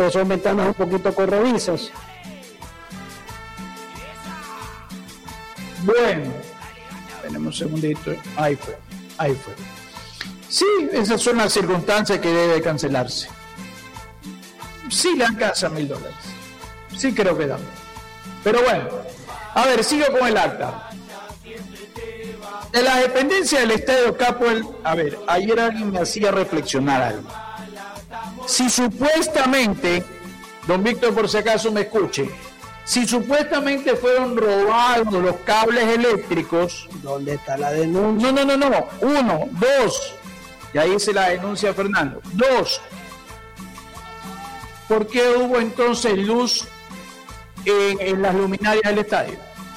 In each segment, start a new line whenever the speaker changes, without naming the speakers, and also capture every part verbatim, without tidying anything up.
que son ventanas un poquito corredizas.
Bueno, tenemos un segundito. Ahí fue, ahí fue. Sí, esas son las circunstancias que debe cancelarse. Sí le dan casa mil dólares. Sí creo que dan. Pero bueno, a ver, sigo con el acta. De la dependencia del Estadio Capuel, a ver, ayer alguien me hacía reflexionar algo. Si supuestamente, don Víctor, por si acaso me escuche, si supuestamente fueron robados los cables eléctricos,
¿dónde está la denuncia?
No, no, no, no, uno, dos, y ahí se la denuncia Fernando, dos, ¿por qué hubo entonces luz en, en las luminarias del estadio?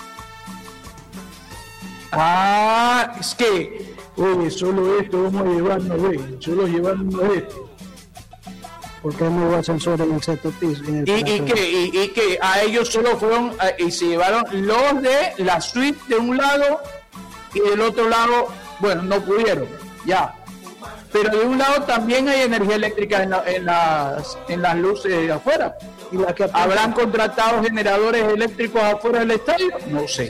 Ah, es que, oye, solo esto vamos a llevarnos de, solo llevarnos esto.
¿Por qué no hubo ascensor en el sexto piso? En el
y, y, que, y, y que a ellos solo fueron, a, y se llevaron los de la suite de un lado y del otro lado, bueno, no pudieron, ya. Pero de un lado también hay energía eléctrica en, la, en, las, en las luces de afuera. ¿Y la que habrán contratado generadores eléctricos afuera del estadio? No sé.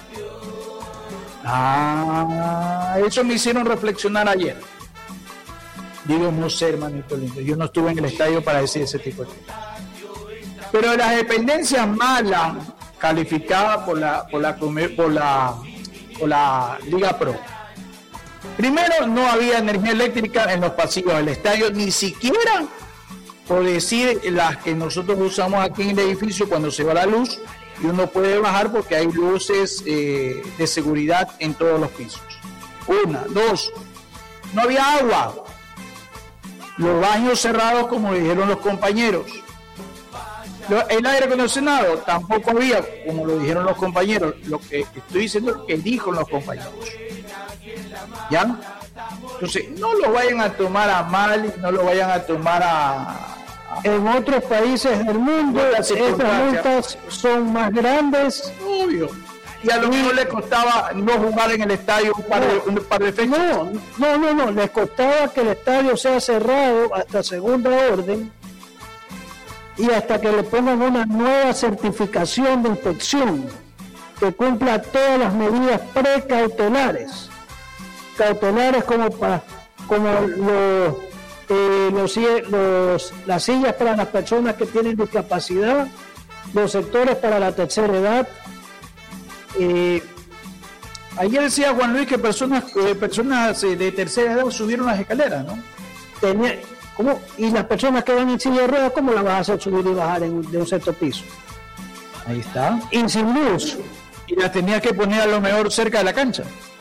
Ah, eso me hicieron reflexionar ayer. Digo, no sé, hermanito lindo, yo no estuve en el estadio para decir ese tipo de cosas. Pero las dependencias malas calificadas por la, por la, por la, por la Liga Pro. Primero, no había energía eléctrica en los pasillos del estadio, ni siquiera por decir las que nosotros usamos aquí en el edificio cuando se va la luz y uno puede bajar porque hay luces eh, de seguridad en todos los pisos. Una, dos, no había agua. Los baños cerrados, como dijeron los compañeros. El aire acondicionado tampoco había, como lo dijeron los compañeros. Lo que estoy diciendo es lo que dijo los compañeros. ¿Ya? Entonces, no lo vayan a tomar a mal, no lo vayan a tomar a... a
en otros países del mundo, estas multas son más grandes.
Obvio. Y a lo mejor les costaba no jugar en el estadio un par de, un par de fechas.
No, no, no, no, les costaba que el estadio sea cerrado hasta segunda orden y hasta que le pongan una nueva certificación de inspección que cumpla todas las medidas precautelares. Cautelares como para como los, eh, los, los las sillas para las personas que tienen discapacidad, los sectores para la tercera edad. Eh,
ayer decía Juan Luis que personas eh, personas eh, de tercera edad subieron las escaleras, ¿no?
Tenía, ¿cómo? Y las personas que van en silla de ruedas, ¿cómo las vas a hacer subir y bajar en, de un sexto piso?
Ahí está.
Y sin luz.
Y las tenías que poner a lo mejor cerca de la cancha.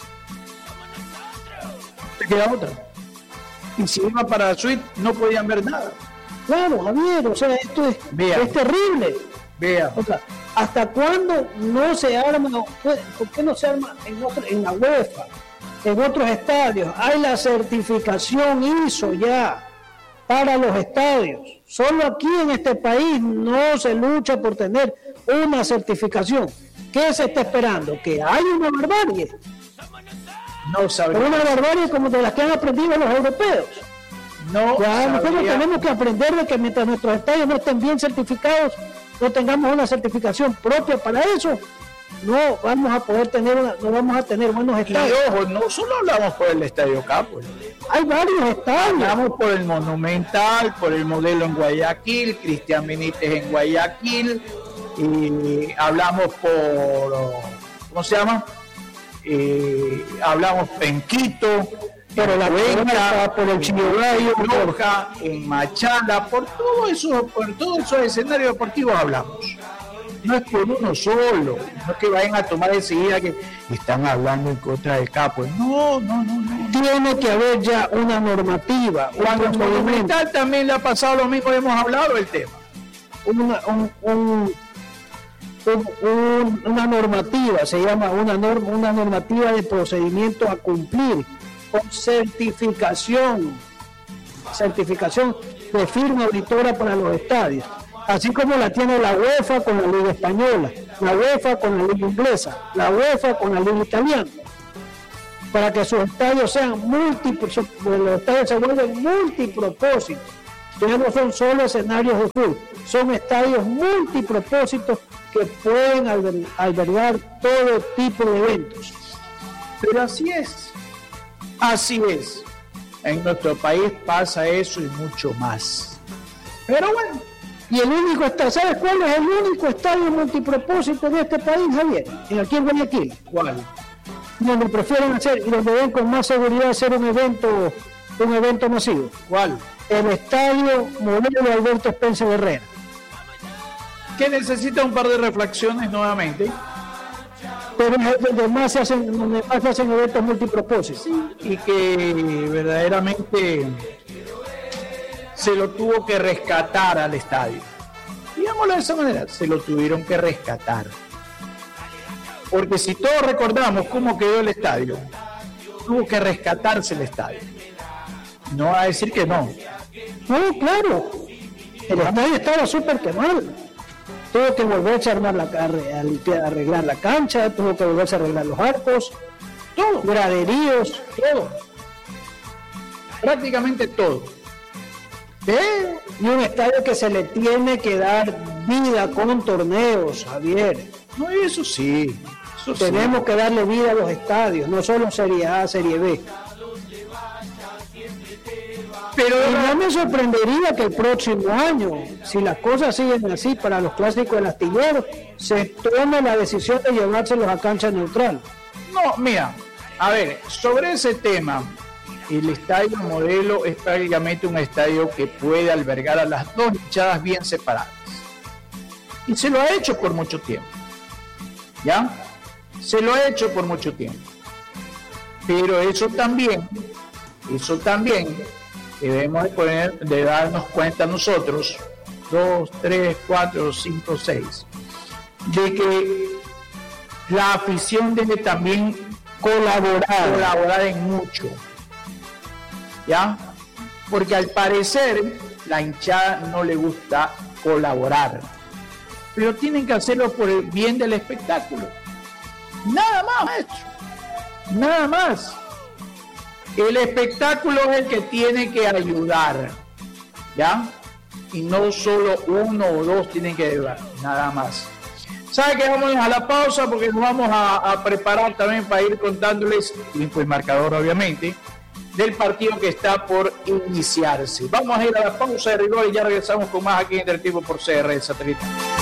Te queda otra. Y si iba para la suite, no podían ver nada.
Claro, Javier, o sea, esto es, es terrible.
Vea.
O sea, ¿hasta cuándo no se arma? ¿Por qué no se arma en, otro, en la UEFA, en otros estadios? Hay la certificación I S O ya para los estadios. Solo aquí en este país no se lucha por tener una certificación. ¿Qué se está esperando? Que haya una barbarie.
No sabría.
Una barbarie como de las que han aprendido los europeos.
No
ya nosotros tenemos que aprender de que mientras nuestros estadios no estén bien certificados, no tengamos una certificación propia para eso, no vamos a poder tener una, no vamos a tener buenos estadios.
Y ojo, no solo hablamos por el Estadio Capuel.
Hay varios estadios.
Hablamos por el Monumental, por el Modelo en Guayaquil, Cristian Benítez en Guayaquil, y hablamos por, ¿cómo se llama? Eh, hablamos en Quito,
pero la Cuenca, por el Chiriguayo,
Loja, en Machala, por todo eso, por todos esos escenarios deportivos hablamos. No es por uno solo, no es que vayan a tomar enseguida que están hablando en contra del Capo. No, no, no, no.
Tiene que haber ya una normativa.
Cuando el Monumental también le ha pasado lo mismo, hemos hablado del tema.
Una, un, un, un, un, una normativa, se llama una norma, una normativa de procedimiento a cumplir con certificación, certificación de firma auditora para los estadios, así como la tiene la UEFA con la Liga Española, la UEFA con la Liga Inglesa, la UEFA con la Liga Italiana, para que sus estadios sean múltiples, los estadios se vuelven multipropósitos, Entonces no son solo escenarios de fútbol, son estadios multipropósitos que pueden alber- albergar todo tipo de eventos.
Pero así es, así es. En nuestro país pasa eso y mucho más. Pero bueno.
Y el único estadio, ¿sabes cuál es el único estadio multipropósito de este país, Javier? En aquí en Guayaquil.
¿Cuál?
Donde prefieren hacer y donde ven con más seguridad hacer un evento, un evento masivo.
¿Cuál?
El estadio modelo Alberto Spencer Herrera.
Que necesita un par de reflexiones nuevamente.
Pero es donde más se hacen, donde más se hacen eventos multipropósitos.
Y que verdaderamente se lo tuvo que rescatar al estadio. Digámoslo de esa manera, se lo tuvieron que rescatar. Porque si todos recordamos cómo quedó el estadio, tuvo que rescatarse el estadio. No va a decir que no.
No, claro. El estadio estaba súper quemado. Tuvo que volverse a armar la a limpiar, a arreglar la cancha, tuvo que volverse a arreglar los arcos, todo, graderíos, todo.
Prácticamente todo.
¿Eh? Y un estadio que se le tiene que dar vida con torneos, Javier.
No, eso sí. Eso
Tenemos
sí.
que darle vida a los estadios, no solo Serie A, Serie B. Pero no me sorprendería que el próximo año, si las cosas siguen así para los clásicos del astillero, se tome la decisión de llevárselos a cancha neutral.
No, mira, a ver, sobre ese tema, el estadio modelo es prácticamente un estadio que puede albergar a las dos hinchadas bien separadas. Y se lo ha hecho por mucho tiempo. ¿Ya? Se lo ha hecho por mucho tiempo. Pero eso también, eso también debemos de, poner, de darnos cuenta nosotros, dos, tres, cuatro, cinco, seis, de que la afición debe también colaborar, colaborar en mucho. ¿Ya? Porque al parecer la hinchada no le gusta colaborar. Pero tienen que hacerlo por el bien del espectáculo. Nada más, maestro. Nada más. El espectáculo es el que tiene que ayudar. ¿Ya? Y no solo uno o dos tienen que ayudar. Nada más. ¿Sabe qué? Vamos a la pausa porque nos vamos a, a preparar también para ir contándoles, tiempo y marcador obviamente, del partido que está por iniciarse. Vamos a ir a la pausa de rigor y ya regresamos con más aquí en Interactivo por C R Satélite.